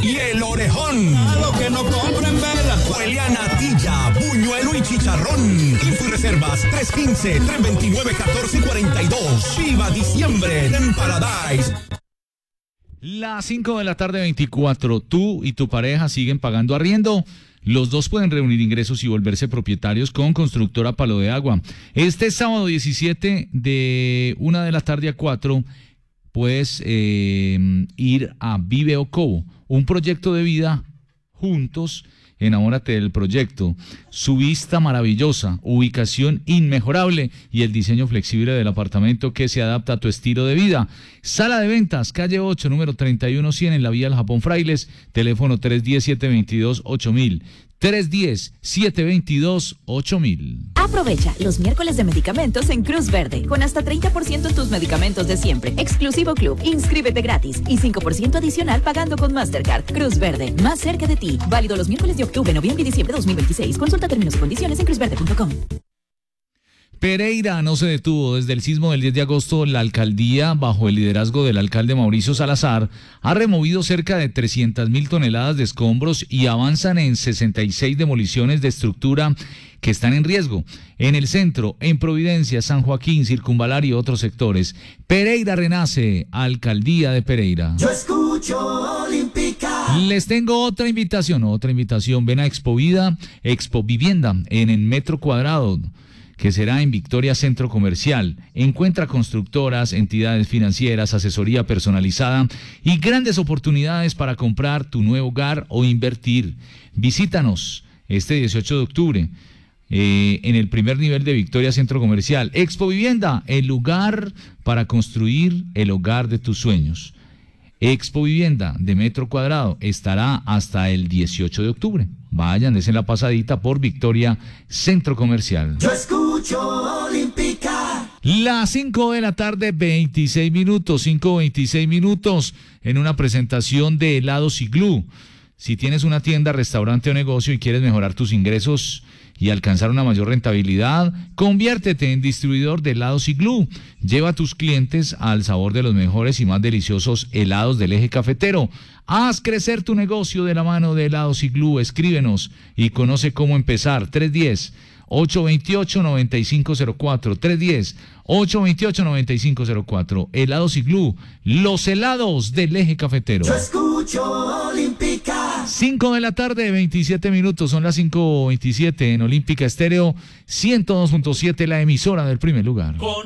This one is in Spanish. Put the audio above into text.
y el orejón. A los que no compren vela. Huele a natilla, buñuelo y chicharrón. Info y reservas 315-329-1442. ¡Viva diciembre en Paradise! Las 5 de la tarde 24, tú y tu pareja siguen pagando arriendo. Los dos pueden reunir ingresos y volverse propietarios con Constructora Palo de Agua. Este sábado 17 de 1 de la tarde a 4 puedes ir a Vive Ocobo, un proyecto de vida juntos. Enamórate del proyecto. Su vista maravillosa, ubicación inmejorable y el diseño flexible del apartamento que se adapta a tu estilo de vida. Sala de ventas, calle 8, número 3100 en la vía del Japón Frailes. Teléfono 310-722-8000. 310-722-8000. Aprovecha los miércoles de medicamentos en Cruz Verde, con hasta 30% en tus medicamentos de siempre. Exclusivo Club, inscríbete gratis y 5% adicional pagando con Mastercard. Cruz Verde, más cerca de ti. Válido los miércoles de octubre, noviembre y diciembre de 2026. Consulta términos y condiciones en cruzverde.com. Pereira no se detuvo. Desde el sismo del 10 de agosto, la alcaldía, bajo el liderazgo del alcalde Mauricio Salazar, ha removido cerca de 300.000 toneladas de escombros y avanzan en 66 demoliciones de estructura que están en riesgo. En el centro, en Providencia, San Joaquín, Circunvalar y otros sectores. Pereira renace, alcaldía de Pereira. Yo escucho Olímpica. Les tengo otra invitación. Ven a Expo Vivienda en el metro cuadrado, que será en Victoria Centro Comercial. Encuentra constructoras, entidades financieras, asesoría personalizada y grandes oportunidades para comprar tu nuevo hogar o invertir. Visítanos este 18 de octubre en el primer nivel de Victoria Centro Comercial. Expo Vivienda, el lugar para construir el hogar de tus sueños. Expo Vivienda de metro cuadrado estará hasta el 18 de octubre. Vayan, desen la pasadita por Victoria Centro Comercial. Yo escucho Olímpica. Las 5 de la tarde, 26 minutos, 5:26 minutos, en una presentación de helados Iglú. Si tienes una tienda, restaurante o negocio y quieres mejorar tus ingresos y alcanzar una mayor rentabilidad, conviértete en distribuidor de helados Iglú. Lleva a tus clientes al sabor de los mejores y más deliciosos helados del eje cafetero. Haz crecer tu negocio de la mano de helados Iglú. Escríbenos y conoce cómo empezar. 310-828-9504. 310-828-9504. Helados Iglú, los helados del eje cafetero. Yo escucho Olímpica. 5 de la tarde, 27 minutos. Son las 5:27 en Olímpica Estéreo 102.7, la emisora del primer lugar.